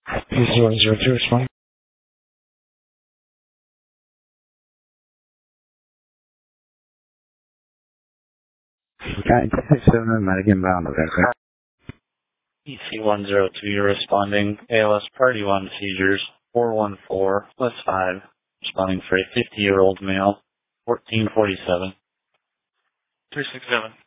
PC-102 responding. Got 7 Medic inbound, okay. PC-102, you're responding. ALS Party 1 seizures, 414, West 5. Responding for a 50-year-old male, 1447. 367.